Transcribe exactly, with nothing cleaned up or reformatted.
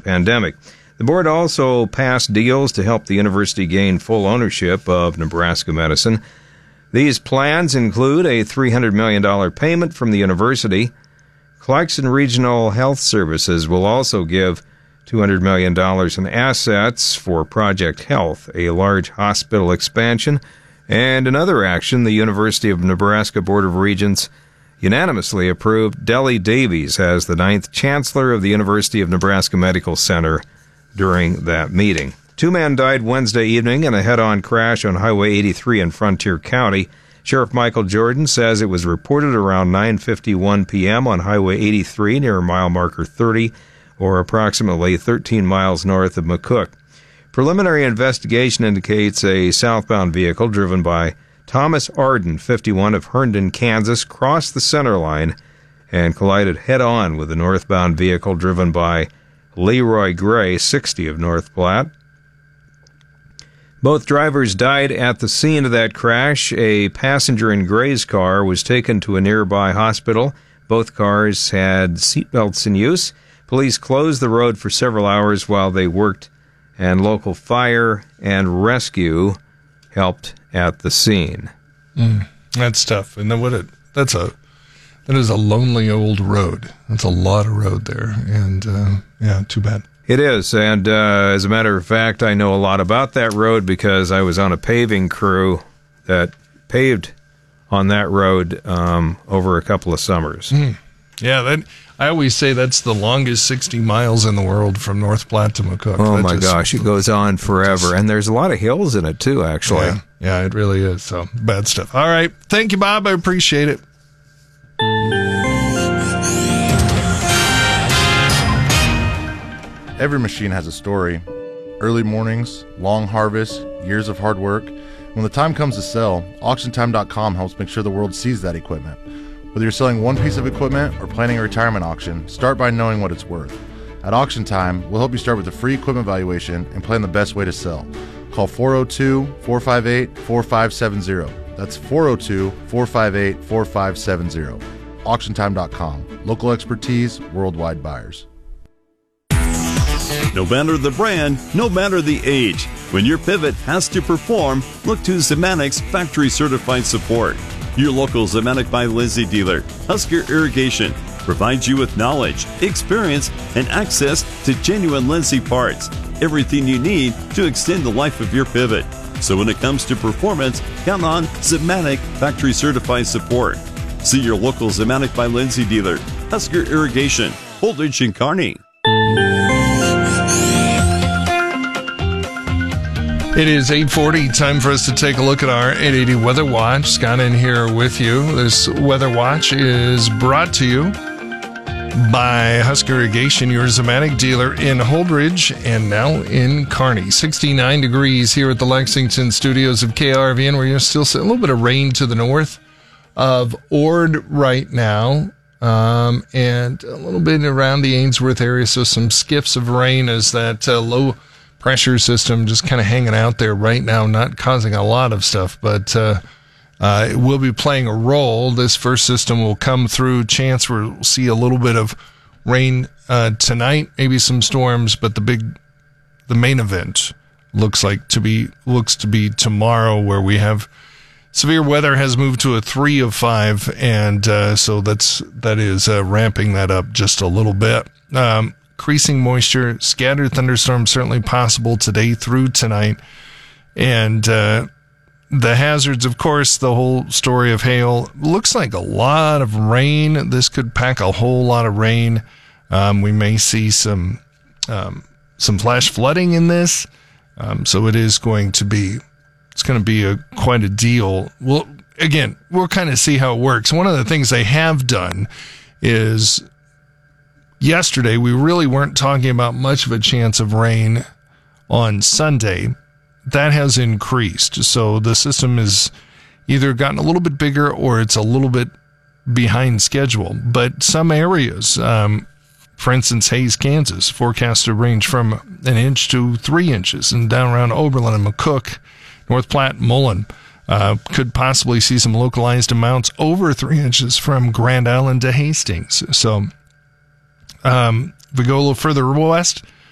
pandemic. The board also passed deals to help the university gain full ownership of Nebraska Medicine. These plans include a three hundred million dollars payment from the university. Clarkson Regional Health Services will also give two hundred million dollars in assets for Project Health, a large hospital expansion. And another action, the University of Nebraska Board of Regents unanimously approved Deli Davies as the ninth chancellor of the University of Nebraska Medical Center during that meeting. Two men died Wednesday evening in a head-on crash on Highway eighty-three in Frontier County. Sheriff Michael Jordan says it was reported around nine fifty-one p.m. on Highway eighty-three near mile marker thirty, or approximately thirteen miles north of McCook. Preliminary investigation indicates a southbound vehicle driven by Thomas Arden, fifty-one, of Herndon, Kansas, crossed the center line and collided head-on with a northbound vehicle driven by Leroy Gray, sixty, of North Platte. Both drivers died at the scene of that crash. A passenger in Gray's car was taken to a nearby hospital. Both cars had seatbelts in use. Police closed the road for several hours while they worked, and local fire and rescue helped at the scene. Mm, that's tough. And then what it, that's a, that is a lonely old road. That's a lot of road there. And, uh, yeah, too bad. It is. And, uh, as a matter of fact, I know a lot about that road because I was on a paving crew that paved on that road, um, over a couple of summers. Mm. Yeah. That, I always say that's the longest sixty miles in the world from North Platte to McCook. Oh, that my just, gosh. It goes on forever. And there's a lot of hills in it, too, actually. Yeah, yeah, it really is. So, bad stuff. All right. Thank you, Bob. I appreciate it. Every machine has a story. Early mornings, long harvests, years of hard work. When the time comes to sell, auction time dot com helps make sure the world sees that equipment. Whether you're selling one piece of equipment or planning a retirement auction, start by knowing what it's worth. At Auction Time, we'll help you start with a free equipment valuation and plan the best way to sell. Call four oh two, four five eight, four five seven zero. That's four oh two, four five eight, four five seven zero. auction time dot com. Local expertise, worldwide buyers. No matter the brand, no matter the age, when your pivot has to perform, look to Zemanic's factory certified support. Your local Zematic by Lindsay dealer, Husker Irrigation, provides you with knowledge, experience, and access to genuine Lindsay parts. Everything you need to extend the life of your pivot. So when it comes to performance, count on Zematic factory certified support. See your local Zematic by Lindsay dealer, Husker Irrigation, Holdridge and Kearney. It is eight forty. Time for us to take a look at our eight eighty Weather Watch. Scott in here with you. This Weather Watch is brought to you by Husker Irrigation, your Zematic dealer in Holdridge and now in Kearney. sixty-nine degrees here at the Lexington studios of K R V N, where you're still seeing a little bit of rain to the north of Ord right now, um, and a little bit around the Ainsworth area. So some skiffs of rain as that uh, low pressure system just kind of hanging out there right now, not causing a lot of stuff, but uh, uh, it will be playing a role. This first system will come through. Chance we'll see a little bit of rain uh, tonight, maybe some storms, but the big, the main event looks like to be looks to be tomorrow, where we have severe weather has moved to a three of five, and uh, so that's that is uh, ramping that up just a little bit. Um, Increasing moisture, scattered thunderstorms certainly possible today through tonight. And uh, the hazards, of course, the whole story of hail. Looks like a lot of rain. This could pack a whole lot of rain. Um, we may see some um, some flash flooding in this. Um, so it is going to be, it's going to be a quite a deal. Well, again, we'll kind of see how it works. One of the things they have done is, yesterday, we really weren't talking about much of a chance of rain on Sunday. That has increased. So the system has either gotten a little bit bigger or it's a little bit behind schedule. But some areas, um, for instance, Hays, Kansas, forecast to range from an inch to three inches. And down around Oberlin and McCook, North Platte, Mullen, uh, could possibly see some localized amounts over three inches from Grand Island to Hastings. So, Um, if we go a little further west,